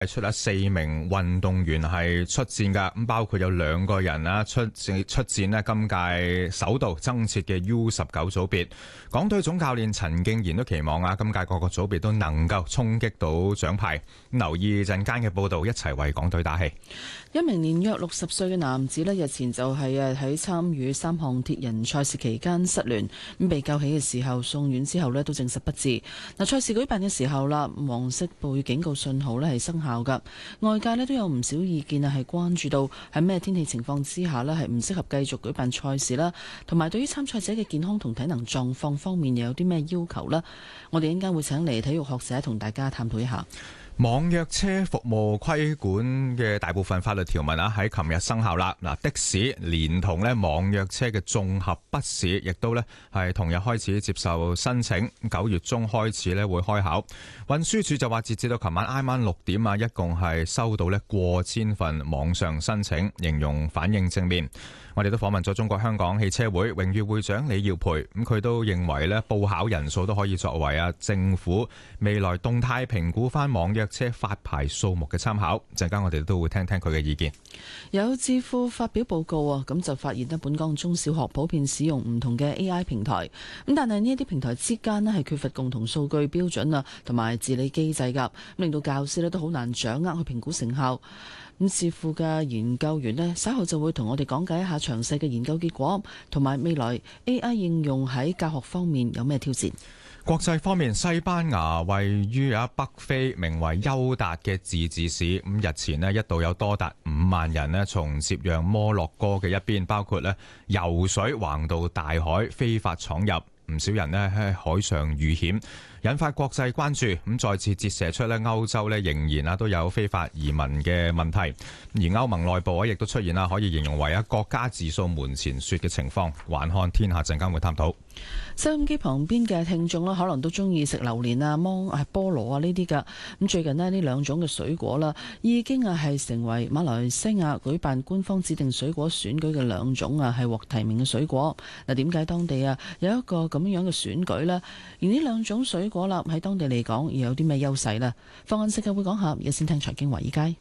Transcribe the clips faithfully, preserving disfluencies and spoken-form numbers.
出咗四名運動員係出戰噶，咁包括有兩個人啊出戰出戰咧今屆首度增設嘅 U 十九 組別。港隊總教練陳敬賢都期望啊，今屆各個組別都能夠衝擊到獎牌。留意陣間嘅報道，一齊為港隊打氣。 一名年約六十歲嘅男子咧，日前就係誒喺參與三項鐵人賽事期間失聯，咁被救起嘅時候送院之後咧都證實不治。嗱，賽事舉辦嘅時候啦，黃色暴雨警告信號咧係生效噶，外界咧都有唔少意見啊，係關注到喺咩天氣情況之下咧係唔適合繼續舉辦賽事啦，同埋對於參賽者嘅健康同體能狀況方面又有啲咩要求呢？我哋應該會請嚟體育學者同大家探討一下。 網約車服務規管嘅大部分法律條文啊，喺琴日生效啦。嗱，的士連同咧網約車嘅綜合筆試，亦都咧係同日開始接受申請。九月中開始咧會開考。運輸署就話，截至到琴晚挨晚六點啊，一共係收到咧過千份網上申請，形容反應正面。我哋都訪問咗中國香港汽車會榮譽會長李耀培，咁佢都認為咧報考人數都可以作為啊政府未來動態評估翻網約車發牌數目嘅參考。陣間我哋都會聽聽佢嘅意見。 有智庫發表報告啊，咁就發現咧本港中小學普遍使用唔同嘅 A I 平台，咁但係呢一啲平台之間咧係缺乏共同數據標準啊，同埋治理機制噶，令到教師咧都好難掌握去評估成效。咁智庫嘅研究員咧稍後就會同我哋講解一下詳細嘅研究結果，同埋未來 A I 應用喺教學方面有咩挑戰。 國際方面，西班牙位於啊北非名為休達嘅自治市，咁日前咧一度有多達五萬人咧從接壤摩洛哥嘅一邊，包括咧游水橫渡大海，非法闖入，唔少人咧喺海上遇險，引發國際關注，咁再次折射出咧歐洲咧仍然啊都有非法移民嘅問題，而歐盟內部啊亦都出現啦可以形容為啊國家自掃門前雪嘅情況。環看天下陣間會探討。 收音機旁邊嘅聽眾啦，可能都中意食榴蓮啊、芒啊、菠蘿啊呢啲噶。咁最近咧呢兩種嘅水果啦，已經啊係成為馬來西亞舉辦官方指定水果選舉嘅兩種啊係獲提名嘅水果。嗱，點解當地啊有一個咁樣嘅選舉呢？而呢兩種水果啦喺當地嚟講，又有啲咩優勢呢？放眼世界會講下，而家先聽財經華爾街。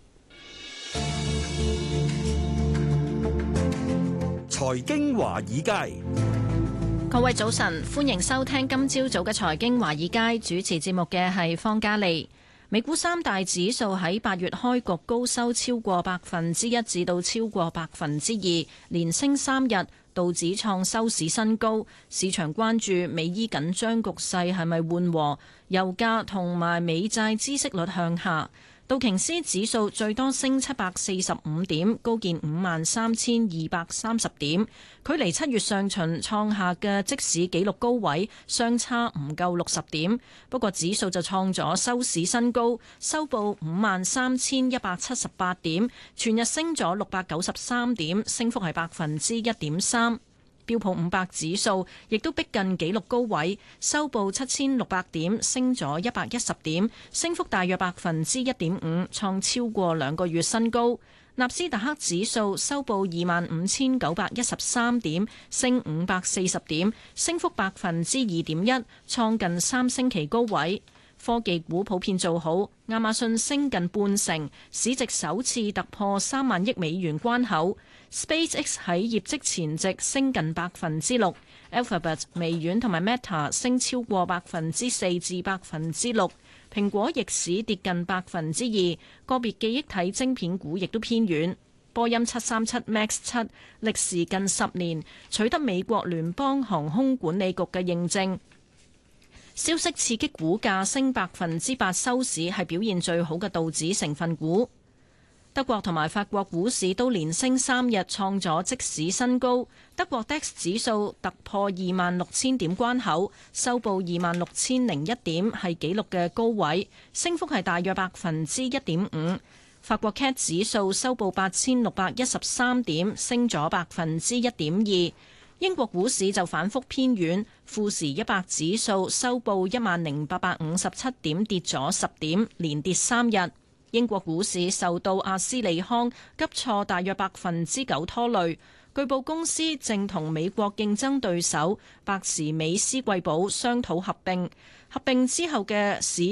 財經華爾街。 各位早晨，歡迎收聽今朝早嘅財經華爾街，主持節目嘅係方嘉利。美股三大指數喺八月開局高收超過百分之一至到超過百分之二，連升三日，道指創收市新高。市場關注美伊緊張局勢係咪緩和，油價同埋美債孳息率向下。道瓊斯指數最多升七百四十五點，高見五萬三千二百三十點，距離七月上旬創下嘅即市紀錄高位相差唔夠六十點。不過指數就創咗收市新高，收報五萬三千一百七十八點，全日升咗六百九十三點，升幅係百分之一點三。標普五百指數亦都逼近紀錄高位，收報七千六百點，升咗一百一十點，升幅大約百分之一點五，創超過兩個月新高。納斯達克指數收報二萬五千九百一十三點，升五百四十點，升幅百分之二點一，創近三星期高位。科技股普遍做好，亞馬遜升近半成，市值首次突破三萬億美元關口。SpaceX 喺業績前夕升近百分之六 ，Alphabet、微軟同埋 Meta 升超過百分之四至百分之六，蘋果逆市跌近百分之二，個別記憶體晶片股亦都偏軟。波音七三七 MAX 七歷時近十年，取得美國聯邦航空管理局嘅認證。消息刺激股價升百分之八收市，係表現最好嘅道指成分股。德國同埋法國股市都連升三日，創咗即市新高。德國 D A X 指數突破二萬六千點關口，收報二萬六千零一點，係紀錄嘅高位，升幅係大約百分之一點五。法國 C A C 指數收報八千六百一十三點，升咗百分之一點二。英國股市就反覆偏軟，富時一百指數收報一萬零八百五十七點，跌咗十點，連跌三日。英國股市受到阿斯利康急挫大約百分之九拖累，據報公司正同美國競爭對手百時美斯貴寶商討合併，合併之後嘅市值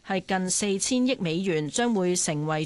係近四千億美元，將會成為